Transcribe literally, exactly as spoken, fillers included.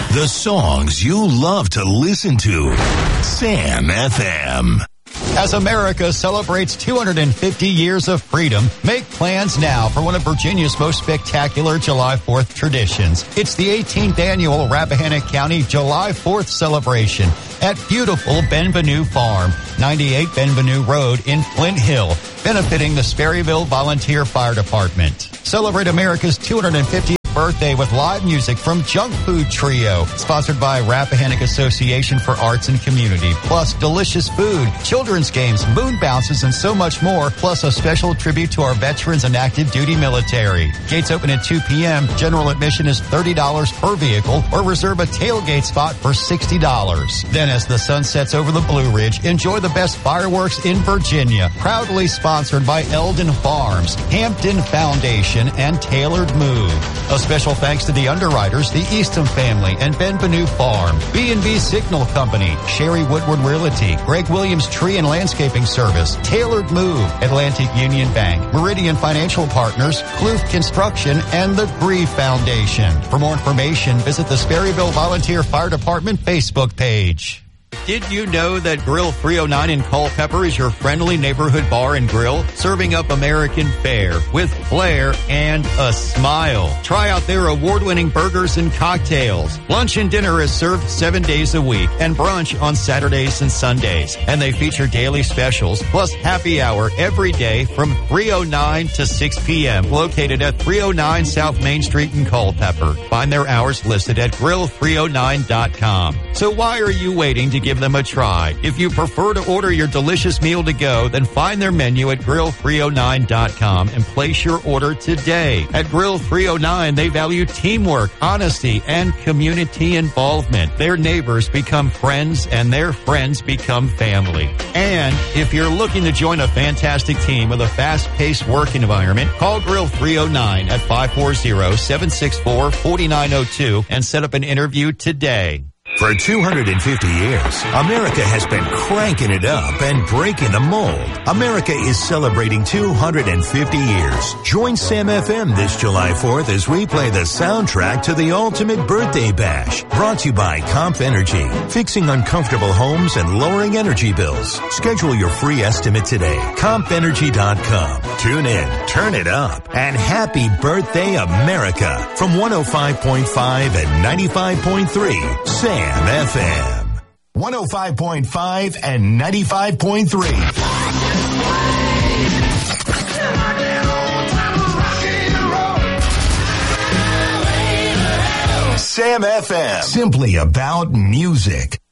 The songs you love to listen to. Sam F M. As America celebrates two hundred fifty years of freedom, make plans now for one of Virginia's most spectacular July fourth traditions. It's the eighteenth annual Rappahannock County July fourth celebration at beautiful Benvenue Farm, ninety-eight Benvenue Road in Flint Hill, benefiting the Sperryville Volunteer Fire Department. Celebrate America's two hundred fiftieth birthday with live music from Junk Food Trio, sponsored by Rappahannock Association for Arts and Community, plus delicious food, children's games, moon bounces, and so much more, plus a special tribute to our veterans and active duty military. Gates open at two p.m. General admission is thirty dollars per vehicle, or reserve a tailgate spot for sixty dollars. Then as the sun sets over the Blue Ridge, enjoy the best fireworks in Virginia, proudly sponsored by Eldon Farms, Hampton Foundation, and Tailored Move. A special thanks to the underwriters, the Eastham family, and Benvenue Farm, B and B Signal Company, Sherry Woodward Realty, Greg Williams Tree and Landscaping Service, Tailored Move, Atlantic Union Bank, Meridian Financial Partners, Kloof Construction, and the Grief Foundation. For more information, visit the Sperryville Volunteer Fire Department Facebook page. Did you know that Grill three oh nine in Culpeper is your friendly neighborhood bar and grill, serving up American fare with flair and a smile? Try out their award-winning burgers and cocktails. Lunch and dinner is served seven days a week, and brunch on Saturdays and Sundays. And they feature daily specials, plus happy hour every day from three oh nine to six p.m., located at three oh nine South Main Street in Culpeper. Find their hours listed at grill three oh nine dot com. So why are you waiting to give them a try? If you prefer to order your delicious meal to go, then find their menu at grill three oh nine dot com and place your order today. At Grill three oh nine, they value teamwork, honesty, and community involvement. Their neighbors become friends, and their friends become family. And if you're looking to join a fantastic team with a fast-paced work environment, call Grill three oh nine at five four zero, seven six four, four nine zero two and set up an interview today. For two hundred fifty years, America has been cranking it up and breaking the mold. America is celebrating two hundred fifty years. Join Sam F M this July fourth as we play the soundtrack to the ultimate birthday bash. Brought to you by Comp Energy, fixing uncomfortable homes and lowering energy bills. Schedule your free estimate today. comp energy dot com. Tune in, turn it up, and happy birthday, America. From one oh five point five and ninety-five point three, Sam F M. one oh five point five and ninety-five point three. Sam F M. Simply about music.